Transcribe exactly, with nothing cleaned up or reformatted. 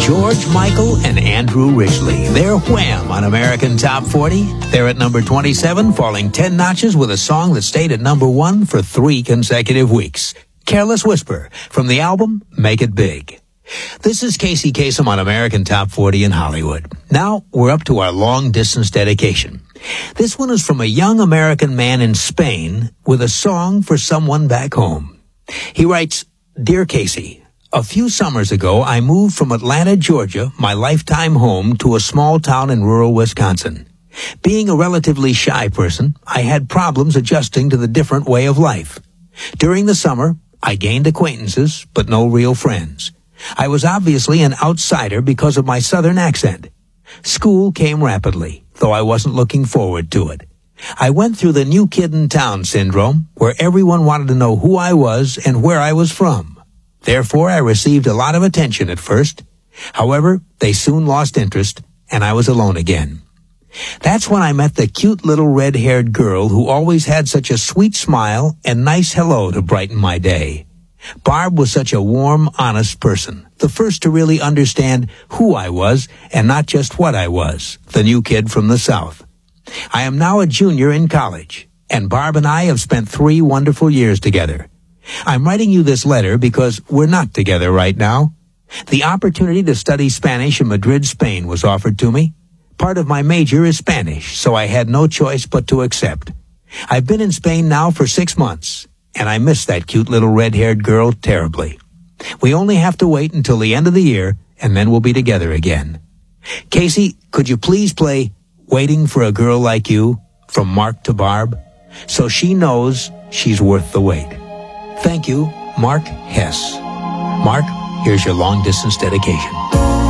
George Michael and Andrew Ridgeley. They're Wham on American Top forty. They're at number twenty-seven, falling ten notches with a song that stayed at number one for three consecutive weeks. Careless Whisper from the album Make It Big. This is Casey Kasem on American Top forty in Hollywood. Now we're up to our long-distance dedication. This one is from a young American man in Spain with a song for someone back home. He writes, Dear Casey, a few summers ago, I moved from Atlanta, Georgia, my lifetime home, to a small town in rural Wisconsin. Being a relatively shy person, I had problems adjusting to the different way of life. During the summer, I gained acquaintances, but no real friends. I was obviously an outsider because of my southern accent. School came rapidly, though I wasn't looking forward to it. I went through the new kid in town syndrome, where everyone wanted to know who I was and where I was from. Therefore, I received a lot of attention at first. However, they soon lost interest, and I was alone again. That's when I met the cute little red-haired girl who always had such a sweet smile and nice hello to brighten my day. Barb was such a warm, honest person, the first to really understand who I was and not just what I was, the new kid from the South. I am now a junior in college, and Barb and I have spent three wonderful years together. I'm writing you this letter because we're not together right now. The opportunity to study Spanish in Madrid, Spain was offered to me. Part of my major is Spanish, so I had no choice but to accept. I've been in Spain now for six months, and I miss that cute little red-haired girl terribly. We only have to wait until the end of the year, and then we'll be together again. Casey, could you please play Waiting for a Girl Like You from Mark to Barb, so she knows she's worth the wait. Thank you, Mark Hess. Mark, here's your long-distance dedication.